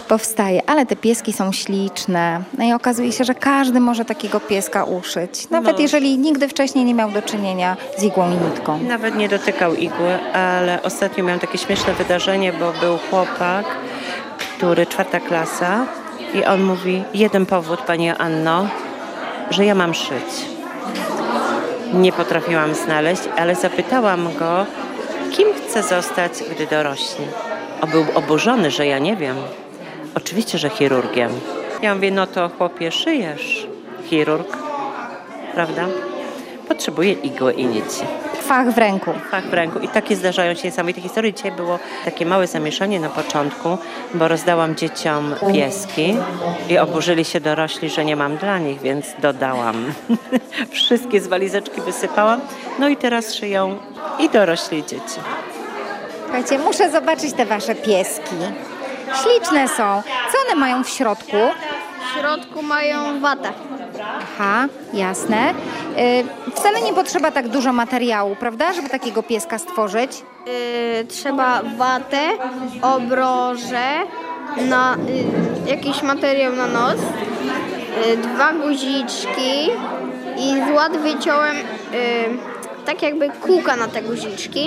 powstaje, ale te pieski są śliczne. No i okazuje się, że każdy może takiego pieska uszyć. Nawet jeżeli nigdy wcześniej nie miał do czynienia z igłą i nitką. Nawet nie dotykał igły, ale ostatnio miałam takie śmieszne wydarzenie, bo był chłopak, który 4. klasa i on mówi, jeden powód, Pani Anno, że ja mam szyć. Nie potrafiłam znaleźć, ale zapytałam go, kim chce zostać, gdy dorośnie. On był oburzony, że ja nie wiem. Oczywiście, że chirurgiem. Ja mówię, no to chłopie, szyjesz. Chirurg, prawda? Potrzebuje igły i nici. Fach w ręku. Fach w ręku. I takie zdarzają się niesamowite historie. Dzisiaj było takie małe zamieszanie na początku, bo rozdałam dzieciom pieski i oburzyli się dorośli, że nie mam dla nich, więc dodałam. Wszystkie z walizeczki wysypałam. No i teraz szyją i dorośli dzieci. Słuchajcie, muszę zobaczyć te wasze pieski. Śliczne są. Co one mają w środku? W środku mają watę. Aha, jasne. Wcale nie potrzeba tak dużo materiału, prawda, żeby takiego pieska stworzyć? Trzeba watę, obroże, jakiś materiał na nos, 2 guziczki i z ład wyciąłem tak jakby kółka na te guziczki.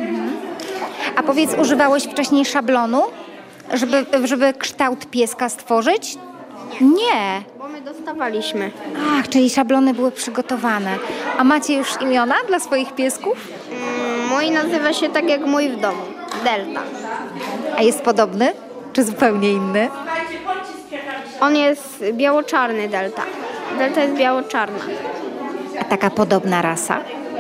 A powiedz, używałeś wcześniej szablonu, żeby kształt pieska stworzyć? Nie. Bo my dostawaliśmy. Ach, czyli szablony były przygotowane. A macie już imiona dla swoich piesków? Mój nazywa się tak jak mój w domu. Delta. A jest podobny? Czy zupełnie inny? On jest biało-czarny Delta. Delta jest biało-czarna. A taka podobna rasa?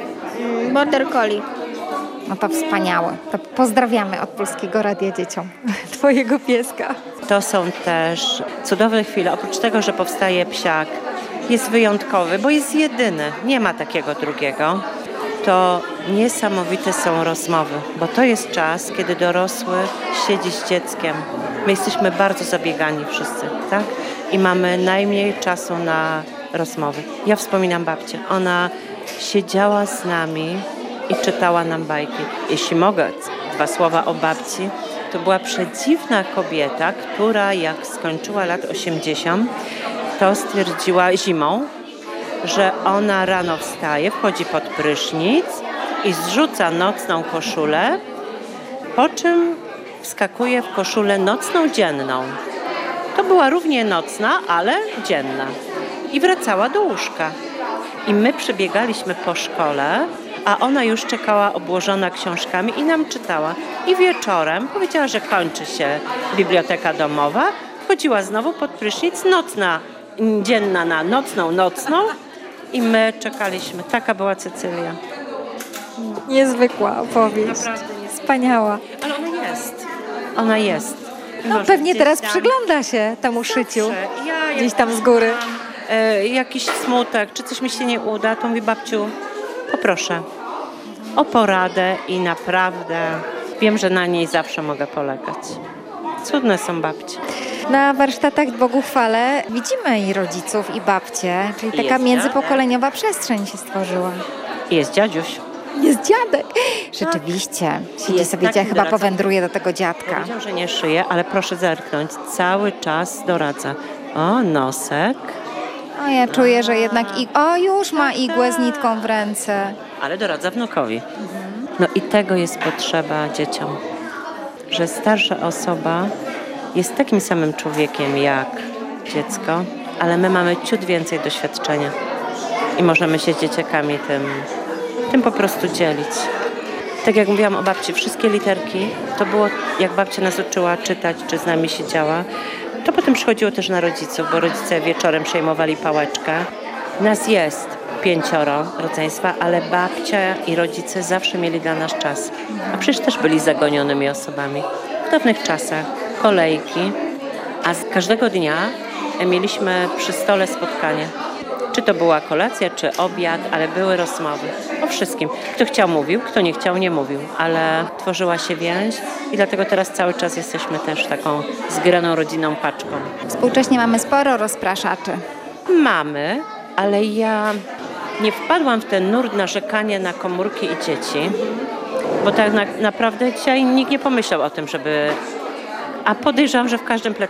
Border Collie. No to wspaniałe. To pozdrawiamy od Polskiego Radia dzieciom twojego pieska. To są też cudowne chwile. Oprócz tego, że powstaje psiak, jest wyjątkowy, bo jest jedyny. Nie ma takiego drugiego. To niesamowite są rozmowy, bo to jest czas, kiedy dorosły siedzi z dzieckiem. My jesteśmy bardzo zabiegani wszyscy, tak? I mamy najmniej czasu na rozmowy. Ja wspominam babcię. Ona siedziała z nami i czytała nam bajki. Jeśli mogę, 2 słowa o babci. To była przedziwna kobieta, która jak skończyła lat 80, to stwierdziła zimą, że ona rano wstaje, wchodzi pod prysznic i zrzuca nocną koszulę, po czym wskakuje w koszulę nocną dzienną. To była równie nocna, ale dzienna. I wracała do łóżka. I my przybiegaliśmy po szkole, a ona już czekała obłożona książkami i nam czytała. I wieczorem powiedziała, że kończy się biblioteka domowa. Wchodziła znowu pod prysznic, nocna, dzienna na nocną. I my czekaliśmy. Taka była Cecylia. Niezwykła opowieść. Wspaniała. Ale ona jest. Ona jest. No Może pewnie gdzieś teraz tam- przygląda się temu szyciu. Zawsze. Ja Gdzieś tam z góry. jakiś smutek, czy coś mi się nie uda, to mówi babciu, poproszę o poradę i naprawdę wiem, że na niej zawsze mogę polegać. Cudne są babcie. Na warsztatach Boguchwale widzimy i rodziców, i babcie, czyli taka Jest międzypokoleniowa przestrzeń się stworzyła. I jest dziadziuś. Jest dziadek. Rzeczywiście. Siedzi Jest sobie, taki chyba doradca. powędruje do tego dziadka. Powiedział, że nie szyje, ale proszę zerknąć, cały czas doradza. O, nosek, O, ja czuję, że jednak... już ma igłę z nitką w ręce. ale doradza wnukowi. No i tego jest potrzeba dzieciom, że starsza osoba jest takim samym człowiekiem jak dziecko, ale my mamy ciut więcej doświadczenia i możemy się z dzieciakami tym po prostu dzielić. Tak jak mówiłam o babci, wszystkie literki, to było jak babcia nas uczyła czytać, czy z nami siedziała. To potem przychodziło też na rodziców, bo rodzice wieczorem przejmowali pałeczkę. Nas jest 5 rodzeństwa, ale babcia i rodzice zawsze mieli dla nas czas. A przecież też byli zagonionymi osobami. W dawnych czasach kolejki, a z każdego dnia mieliśmy przy stole spotkanie. Czy to była kolacja, czy obiad, ale były rozmowy o wszystkim. Kto chciał, mówił, kto nie chciał, nie mówił, ale tworzyła się więź i dlatego teraz cały czas jesteśmy też taką zgraną rodzinną paczką. Współcześnie mamy sporo rozpraszaczy. Mamy, ale ja nie wpadłam w ten nurt narzekania na komórki i dzieci, bo tak naprawdę dzisiaj nikt nie pomyślał o tym, żeby... A podejrzewam, że w każdym